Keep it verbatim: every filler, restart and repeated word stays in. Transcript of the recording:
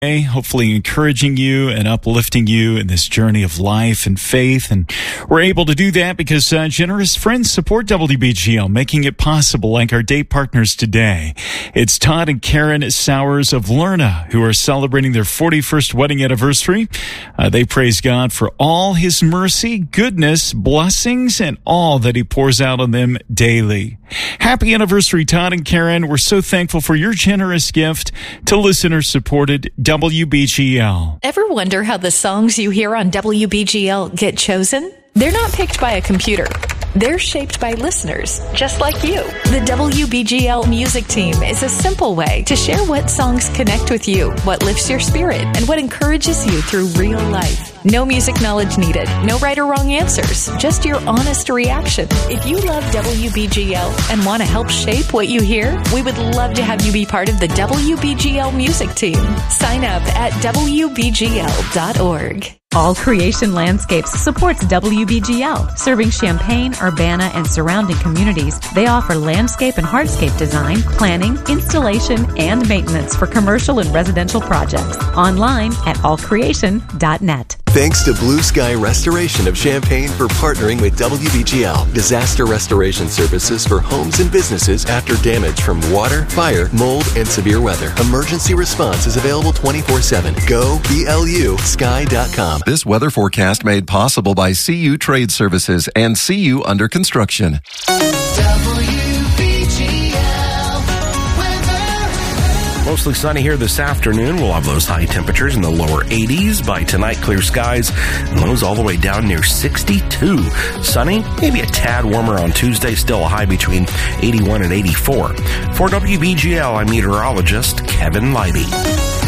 hopefully encouraging you and uplifting you in this journey of life and faith. And we're able to do that because uh, generous friends support W B G L, making it possible, like our date partners today. It's Todd and Karen Sowers of Lerna, who are celebrating their forty-first wedding anniversary. Uh, they praise God for all his mercy, goodness, blessings, and all that he pours out on them daily. Happy anniversary, Todd and Karen. We're so thankful for your generous gift to listener-supported W B G L. Ever wonder how the songs you hear on W B G L get chosen? They're not picked by a computer. They're shaped by listeners, just like you. The W B G L music team is a simple way to share what songs connect with you, what lifts your spirit, and what encourages you through real life. No music knowledge needed, no right or wrong answers, just your honest reaction. If you love W B G L and want to help shape what you hear, we would love to have you be part of the W B G L music team. Sign up at W B G L dot org. All Creation Landscapes supports W B G L. Serving Champaign, Urbana, and surrounding communities, they offer landscape and hardscape design, planning, installation, and maintenance for commercial and residential projects. Online at all creation dot net. Thanks to Blue Sky Restoration of Champaign for partnering with W B G L. Disaster restoration services for homes and businesses after damage from water, fire, mold, and severe weather. Emergency response is available twenty-four seven. Go B L U sky dot com. This weather forecast made possible by C U Trade Services and C U Under Construction. Mostly sunny here this afternoon. We'll have those high temperatures in the lower eighties. By tonight, clear skies and lows all the way down near sixty-two. Sunny, maybe a tad warmer on Tuesday, still a high between eighty-one and eighty-four. For W B G L, I'm meteorologist Kevin Leiby.